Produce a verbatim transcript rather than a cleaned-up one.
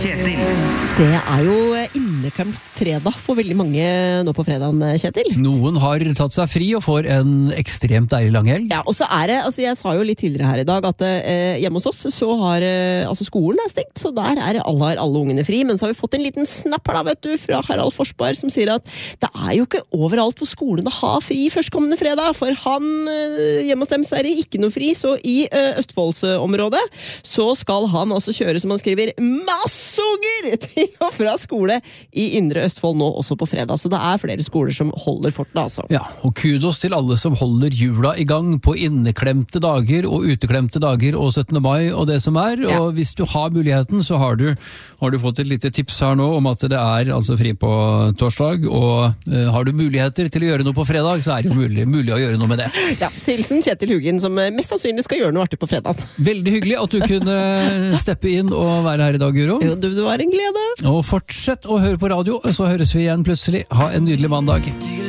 Kjetil. Det er jo inneklemt fredag for veldig mange nå på fredagen, Kjetil. Noen har tatt seg fri og får en ekstremt deilig lang helg. Ja, og så er det, altså jeg sa jo litt tidligere her i dag at eh, hjemme hos oss så har eh, altså skolen er stengt, så der er alle, har alle ungene fri, men så har vi fått en liten snapp her da, vet du, fra Harald Forsberg som sier at det er jo ikke overalt hvor skolene har fri førstkommende fredag, for han eh, hjemme hos dem så er det ikke noe fri, så i eh, Østfoldsområdet så skal han altså kjøre, som han skriver, masse unger til og fra skole i Indre Østfold nå også på fredag, så det er flere skoler som holder fortet, altså. Ja, og kudos til alle som holder jula i gang på inneklemte dager og uteklemte dager og syttende mai og det som er, og ja. Hvis du har muligheten så har du, har du fått et lite tips her nå om at det er altså fri på torsdag, og uh, har du muligheter til å gjøre noe på fredag, så er det jo mulig, mulig å gjøre noe med det. Ja, hilsen Kjetil Hugin som mest sannsynlig skal gjøre noe artig på fredag. Veldig hyggelig at du kunne steppe inn og være her i dag, Guro. Jo, du, det var en glede. Og fortsett å høre på radio, så høres vi igjen plutselig. Ha en nydelig mandag.